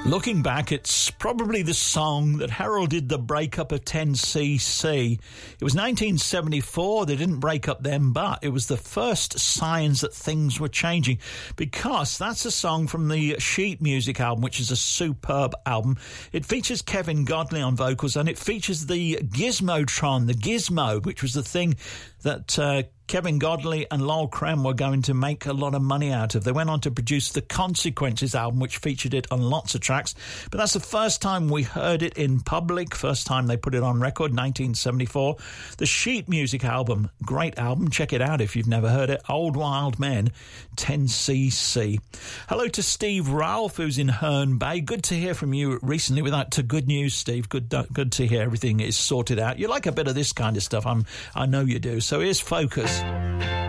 Looking back, it's probably the song that heralded the breakup of 10cc. It was 1974. They didn't break up then, but it was the first signs that things were changing, because that's a song from the Sheet Music album, which is a superb album. It features Kevin Godley on vocals, and it features the Gizmotron, the Gizmo, which was the thing that Kevin Godley and Lol Creme were going to make a lot of money out of. They went on to produce the Consequences album, which featured it on lots of tracks. But that's the first time we heard it in public, first time they put it on record, 1974. The Sheet Music album, great album. Check it out if you've never heard it. Old Wild Men, 10cc. Hello to Steve Ralph, who's in Herne Bay. Good to hear from you recently with that good news, Steve. Good to hear everything is sorted out. You like a bit of this kind of stuff. I know you do. So here's Focus.